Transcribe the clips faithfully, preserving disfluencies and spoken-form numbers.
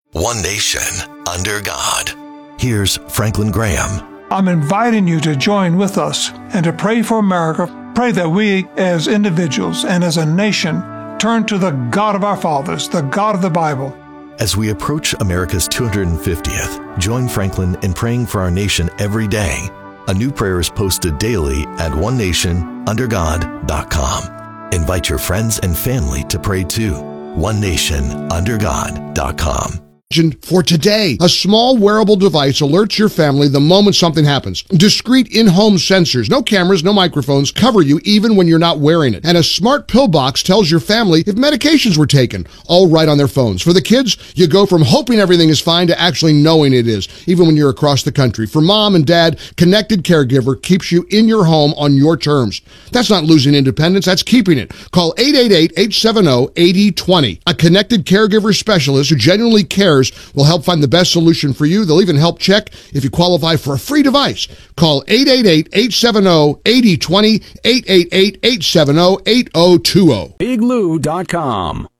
One nation, under God. Here's Franklin Graham. I'm inviting you to join with us and to pray for America. Pray that we, as individuals and as a nation, turn to the God of our fathers, the God of the Bible. As we approach America's two hundred fiftieth, join Franklin in praying for our nation every day. A new prayer is posted daily at one nation under god dot com. Invite your friends and family to pray too. one nation under god dot com. For today, a small wearable device alerts your family the moment something happens. Discreet in-home sensors, no cameras, no microphones, cover you even when you're not wearing it. And a smart pill box tells your family if medications were taken, all right on their phones. For the kids, you go from hoping everything is fine to actually knowing it is, even when you're across the country. For mom and dad, Connected Caregiver keeps you in your home on your terms. That's not losing independence, that's keeping it. Call eight eight eight, eight seven zero, eight zero two zero. A Connected Caregiver specialist who genuinely cares will help find the best solution for you. They'll even help check if you qualify for a free device. Call eight eight eight, eight seven zero, eight zero two zero, eight eight eight, eight seven zero, eight zero two zero. big lou dot com.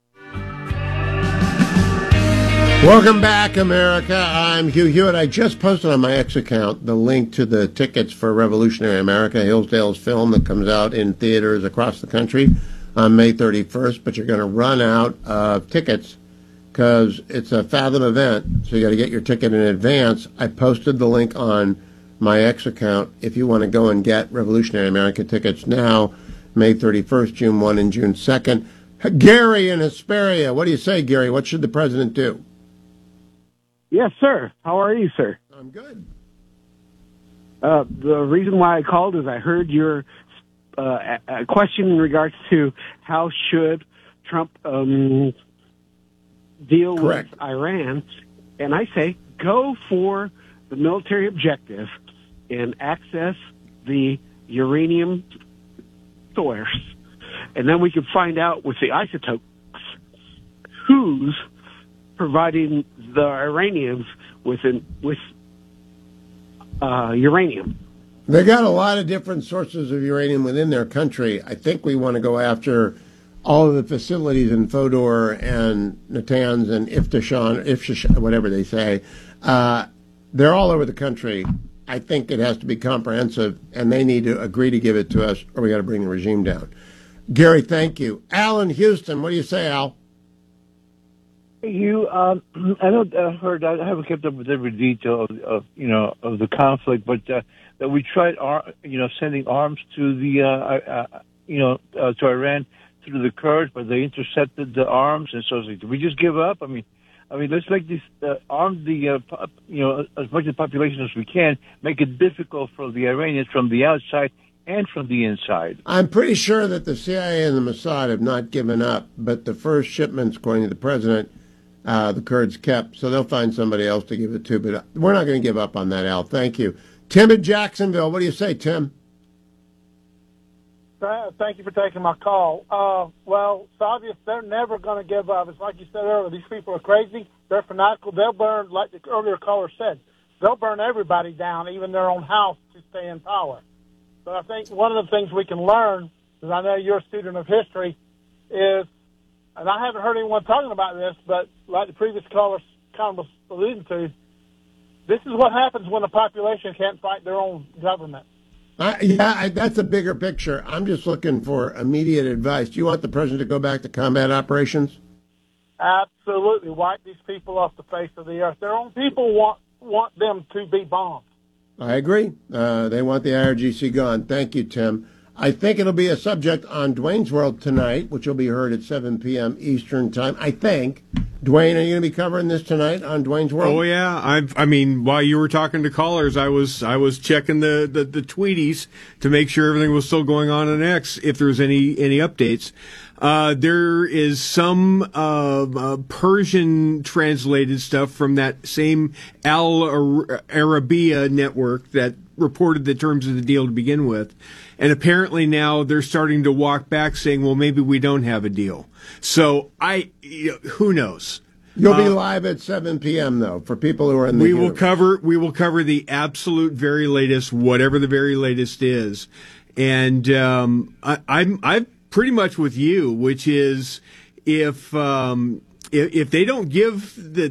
Welcome back, America. I'm Hugh Hewitt. I just posted on my X account the link to the tickets for Revolutionary America, Hillsdale's film that comes out in theaters across the country on May thirty-first, but you're going to run out of tickets because it's a Fathom event, so you got to get your ticket in advance. I posted the link on my X account if you want to go and get Revolutionary America tickets now, May thirty-first, June first, and June second. Gary in Hesperia, what do you say, Gary? What should the president do? Yes, sir. How are you, sir? I'm good. Uh, the reason why I called is I heard your uh, a question in regards to how should Trump um, deal Correct. with Iran, and I say go for the military objective and access the uranium source, and then we can find out with the isotopes who's providing the Iranians with an, with uh, uranium. They got a lot of different sources of uranium within their country. I think we want to go after all of the facilities in Fodor and Natanz and Iftishan, Iftishan, whatever they say. Uh, they're all over the country. I think it has to be comprehensive, and they need to agree to give it to us, or we got to bring the regime down. Gary, thank you. Al in Houston, what do you say, Al? You, um, I don't uh, heard. I haven't kept up with every detail of, of you know of the conflict, but uh, that we tried, ar- you know, sending arms to the, uh, uh, you know, uh, to Iran through the Kurds, but they intercepted the arms, and so it's like, did we just give up? I mean, I mean, let's make this uh, arm the, uh, pop, you know, as much of the population as we can, make it difficult for the Iranians from the outside and from the inside. I'm pretty sure that the C I A and the Mossad have not given up, but the first shipments, according to the president, Uh, the Kurds kept, so they'll find somebody else to give it to. But we're not going to give up on that, Al. Thank you. Tim in Jacksonville, what do you say, Tim? Thank you for taking my call. Uh, well, it's obvious they're never going to give up. It's like you said earlier, these people are crazy. They're fanatical. They'll burn, like the earlier caller said, they'll burn everybody down, even their own house, to stay in power. But I think one of the things we can learn, because I know you're a student of history, is, and I haven't heard anyone talking about this, but like the previous caller kind of alluded to, this is what happens when the population can't fight their own government. Uh, yeah, I, that's a bigger picture. I'm just looking for immediate advice. Do you want the president to go back to combat operations? Absolutely. Wipe these people off the face of the earth. Their own people want, want them to be bombed. I agree. Uh, they want the I R G C gone. Thank you, Tim. I think it'll be a subject on Dwayne's World tonight, which will be heard at seven p.m. Eastern Time. I think. Dwayne, are you going to be covering this tonight on Dwayne's World? Oh yeah, I've. I mean, while you were talking to callers, I was I was checking the, the, the tweeties to make sure everything was still going on in X. If there was any any updates, uh, there is some uh, uh, Persian translated stuff from that same Al Arabiya network that reported the terms of the deal to begin with. And apparently now they're starting to walk back saying, well, maybe we don't have a deal. So I, who knows? You'll be uh, live at seven p.m. though, for people who are in the We universe. will cover, we will cover the absolute very latest, whatever the very latest is. And, um, I, I'm, I'm pretty much with you, which is if, um, if, if they don't give the,